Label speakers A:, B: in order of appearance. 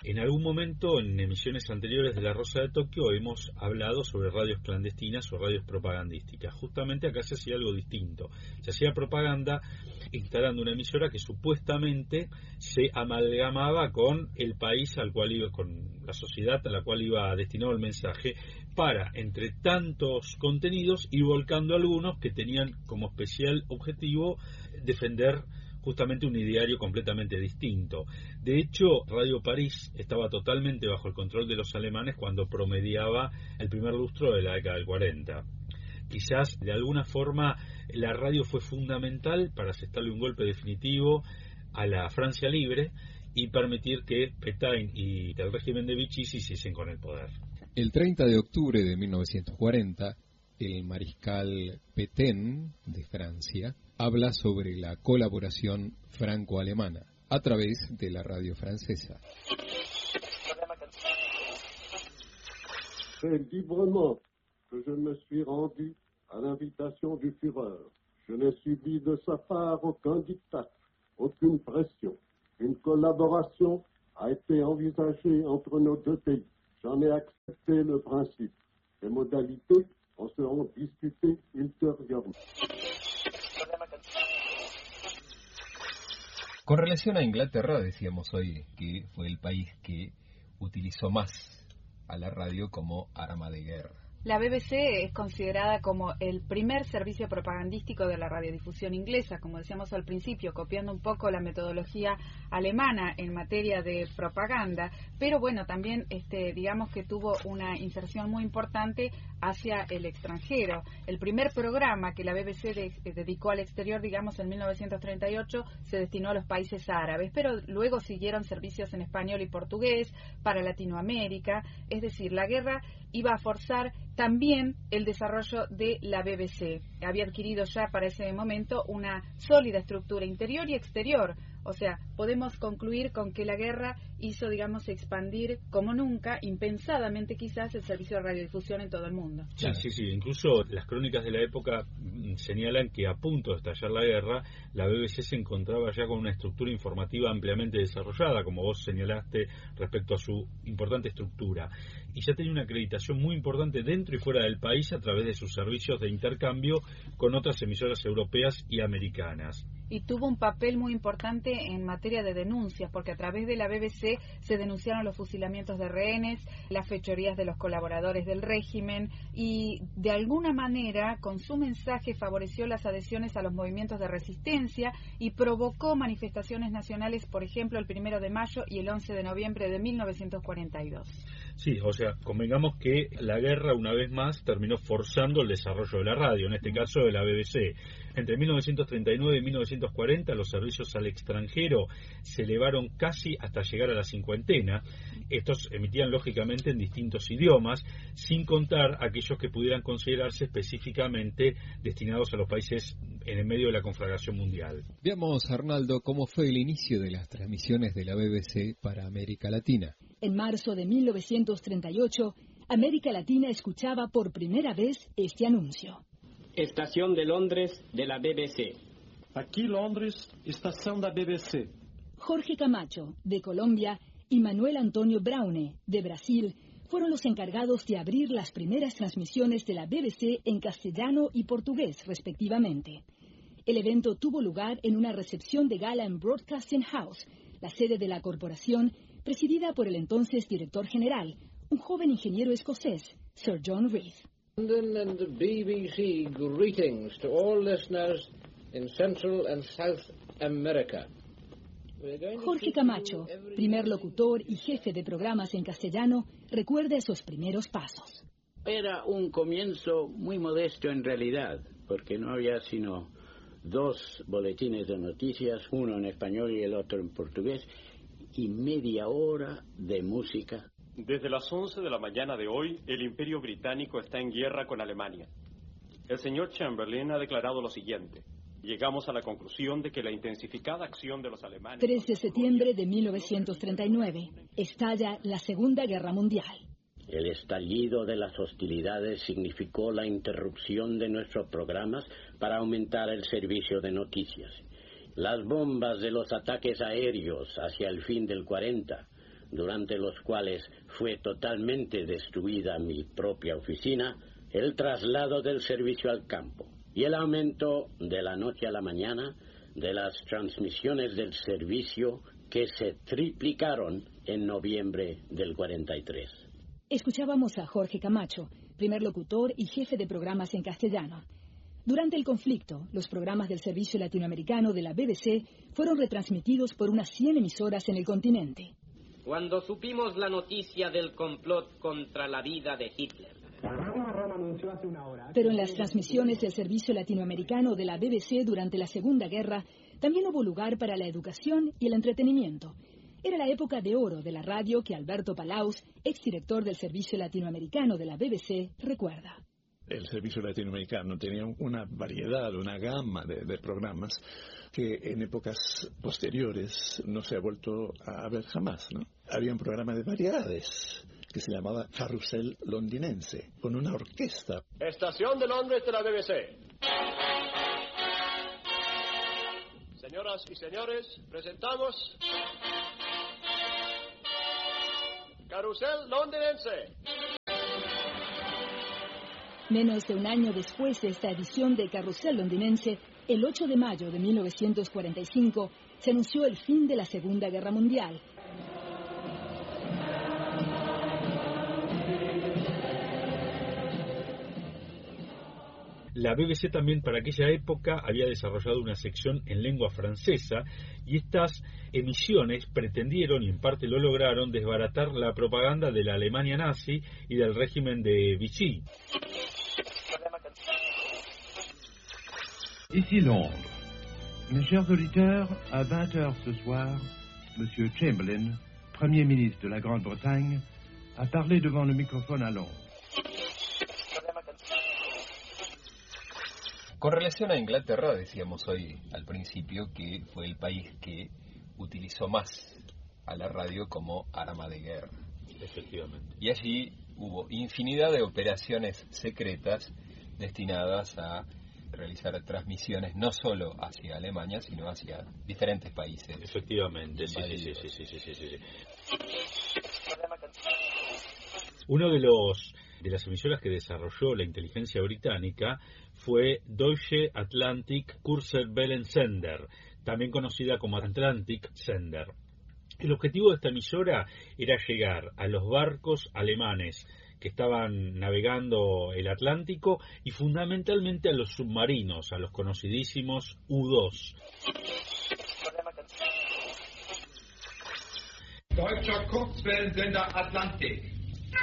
A: En algún momento, en emisiones anteriores de La Rosa de Tokio, hemos hablado sobre radios clandestinas o radios propagandísticas. Justamente acá se hacía algo distinto. Se hacía propaganda instalando una emisora que supuestamente se amalgamaba con el país al cual iba, con la sociedad a la cual iba destinado el mensaje, para, entre tantos contenidos, ir volcando algunos que tenían como especial objetivo defender justamente un ideario completamente distinto. De hecho, Radio París estaba totalmente bajo el control de los alemanes cuando promediaba el primer lustro de la década del 40. Quizás, de alguna forma, la radio fue fundamental para asestarle un golpe definitivo a la Francia libre y permitir que Pétain y el régimen de Vichy se hiciesen con el poder.
B: El 30 de octubre de 1940, el mariscal Pétain de Francia habla sobre la colaboración franco-alemana a través de la radio francesa.
C: C'est librement que je me suis rendu à l'invitation du Führer. Je n'ai subi de sa part aucun diktat, aucune pression. Une collaboration a été envisagée entre nos deux pays. J'en ai accepté le principe. Les modalités en seront discutées ultérieurement.
B: Con relación a Inglaterra, decíamos hoy que fue el país que utilizó más a la radio como arma de guerra.
D: La BBC es considerada como el primer servicio propagandístico de la radiodifusión inglesa, como decíamos al principio, copiando un poco la metodología alemana en materia de propaganda, pero bueno, también digamos que tuvo una inserción muy importante hacia el extranjero. El primer programa que la BBC dedicó al exterior, digamos, en 1938, se destinó a los países árabes, pero luego siguieron servicios en español y portugués para Latinoamérica, es decir, la guerra iba a forzar también el desarrollo de la BBC. Había adquirido ya para ese momento una sólida estructura interior y exterior. O sea, podemos concluir con que la guerra hizo, digamos, expandir como nunca, impensadamente quizás, el servicio de radiodifusión en todo el mundo.
A: Sí. Incluso las crónicas de la época señalan que a punto de estallar la guerra, la BBC se encontraba ya con una estructura informativa ampliamente desarrollada, como vos señalaste respecto a su importante estructura. Y ya tenía una acreditación muy importante dentro y fuera del país a través de sus servicios de intercambio con otras emisoras europeas y americanas.
D: Y tuvo un papel muy importante en materia de denuncias, porque a través de la BBC se denunciaron los fusilamientos de rehenes, las fechorías de los colaboradores del régimen, y de alguna manera con su mensaje favoreció las adhesiones a los movimientos de resistencia y provocó manifestaciones nacionales, por ejemplo, el 1 de mayo y el 11 de noviembre de 1942.
A: Sí, o sea, convengamos que la guerra una vez más terminó forzando el desarrollo de la radio, en este caso de la BBC. Entre 1939 y 1940 los servicios al extranjero se elevaron casi hasta llegar a la cincuentena. Estos emitían lógicamente en distintos idiomas, sin contar aquellos que pudieran considerarse específicamente destinados a los países en el medio de la conflagración mundial.
B: Veamos, Arnaldo, cómo fue el inicio de las transmisiones de la BBC para América Latina.
E: En marzo de 1938, América Latina escuchaba por primera vez este anuncio.
F: Estación de Londres de la BBC.
G: Aquí Londres, estación da BBC.
E: Jorge Camacho, de Colombia, y Manuel Antonio Braune, de Brasil, fueron los encargados de abrir las primeras transmisiones de la BBC en castellano y portugués, respectivamente. El evento tuvo lugar en una recepción de gala en Broadcasting House, la sede de la corporación, presidida por el entonces director general, un joven ingeniero escocés, Sir John Reith.
H: London and the BBC greetings to all listeners in Central and South America.
E: Jorge Camacho, primer locutor y jefe de programas en castellano, recuerda esos primeros pasos.
F: Era un comienzo muy modesto en realidad, porque no había sino 2 boletines de noticias, uno en español y el otro en portugués, y media hora de música.
I: Desde las 11 de la mañana de hoy, el Imperio Británico está en guerra con Alemania. El señor Chamberlain ha declarado lo siguiente. Llegamos a la conclusión de que la intensificada acción de los alemanes...
E: 3 de septiembre de 1939. Estalla la Segunda Guerra Mundial.
F: El estallido de las hostilidades significó la interrupción de nuestros programas para aumentar el servicio de noticias. Las bombas de los ataques aéreos hacia el fin del 40 durante los cuales fue totalmente destruida mi propia oficina, el traslado del servicio al campo y el aumento de la noche a la mañana de las transmisiones del servicio que se triplicaron en noviembre del 43.
E: Escuchábamos a Jorge Camacho, primer locutor y jefe de programas en castellano. Durante el conflicto, los programas del servicio latinoamericano de la BBC fueron retransmitidos por unas 100 emisoras en el continente.
J: Cuando supimos la noticia del complot contra la vida de Hitler.
E: Pero en las transmisiones del servicio latinoamericano de la BBC durante la Segunda Guerra también hubo lugar para la educación y el entretenimiento. Era la época de oro de la radio que Alberto Palaus, exdirector del servicio latinoamericano de la BBC, recuerda.
K: El servicio latinoamericano tenía una variedad, una gama de programas que en épocas posteriores no se ha vuelto a ver jamás, ¿no? Había un programa de variedades que se llamaba Carrusel Londinense, con una orquesta.
L: Estación de Londres de la BBC. Señoras y señores, presentamos Carrusel Londinense.
E: Menos de un año después de esta edición de Carrusel Londinense, el 8 de mayo de 1945, se anunció el fin de la Segunda Guerra Mundial.
A: La BBC también para aquella época había desarrollado una sección en lengua francesa y estas emisiones pretendieron, y en parte lo lograron, desbaratar la propaganda de la Alemania nazi y del régimen de Vichy.
M: Ici Londres. Mes chers auditeurs, à 20h ce soir, Monsieur Chamberlain, Premier ministre de la Grande-Bretagne, a parlé devant le microphone à Londres.
B: Con relación a Inglaterra, decíamos hoy al principio que fue el país que utilizó más a la radio como arma de guerra.
A: Efectivamente.
B: Y allí hubo infinidad de operaciones secretas destinadas a realizar transmisiones no solo hacia Alemania, sino hacia diferentes países.
A: Efectivamente, sí. Uno de las emisoras que desarrolló la inteligencia británica fue Deutsche Atlantic Kurzwellensender, también conocida como Atlantic Sender. El objetivo de esta emisora era llegar a los barcos alemanes que estaban navegando el Atlántico y fundamentalmente a los submarinos, a los conocidísimos U-2.
N: Deutscher Kurzwellensender Atlantik.